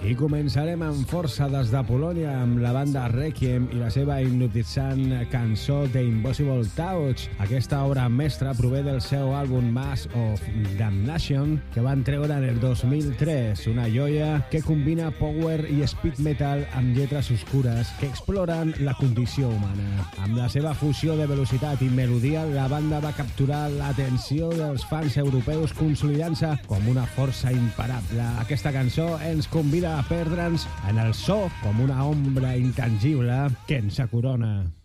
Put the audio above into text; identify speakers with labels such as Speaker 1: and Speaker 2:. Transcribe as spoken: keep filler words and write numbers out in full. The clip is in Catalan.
Speaker 1: I començarem amb força des de Polònia amb la banda Requiem i la seva hipnotitzant cançó The Impossible Touch. Aquesta obra mestra prové del seu àlbum Mass of Damnation que van treure en el dos mil tres, una joia que combina power i speed metal amb lletres oscures que exploren la condició humana. Amb la seva fusió de velocitat i melodia, la banda va capturar l'atenció dels fans europeus consolidant-se com una força imparable. Aquesta cançó ens convida a perdre'ns en el so com una ombra intangible que ens acorona.